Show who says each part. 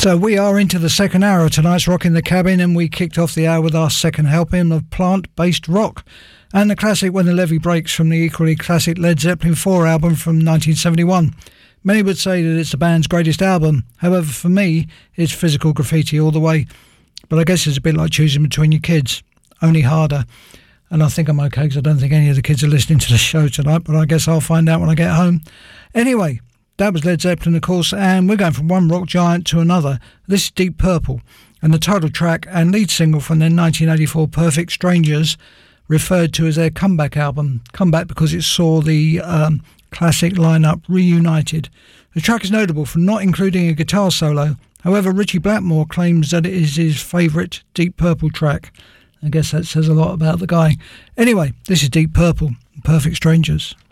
Speaker 1: So we are into the second hour of tonight's Rock in the Cabin, and we kicked off the hour with our second helping of plant-based rock and the classic When the Levee Breaks from the equally classic Led Zeppelin 4 album from 1971. Many would say that it's the band's greatest album. However, for me, it's Physical Graffiti all the way. But I guess it's a bit like choosing between your kids, only harder. And I think I'm okay because I don't think any of the kids are listening to the show tonight, but I guess I'll find out when I get home. Anyway, that was Led Zeppelin, of course, and we're going from one rock giant to another. This is Deep Purple, and the title track and lead single from their 1984 Perfect Strangers, referred to as their comeback album. Comeback because it saw the classic lineup reunited. The track is notable for not including a guitar solo. However, Ritchie Blackmore claims that it is his favourite Deep Purple track. I guess that says a lot about the guy. Anyway, this is Deep Purple, Perfect Strangers.